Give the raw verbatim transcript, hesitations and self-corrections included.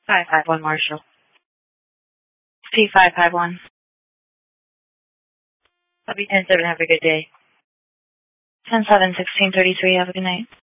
five five one Marshall. P five five one. Copy ten seven, have a good day. ten seven, sixteen thirty-three, have a good night.